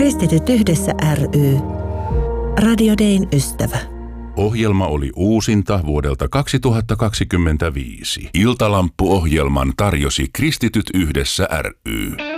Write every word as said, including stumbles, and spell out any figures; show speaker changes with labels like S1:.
S1: Kristityt yhdessä ry. Radio Dayn ystävä.
S2: Ohjelma oli uusinta vuodelta kaksituhattakaksikymmentäviisi. Iltalamppu-ohjelman tarjosi Kristityt yhdessä ry.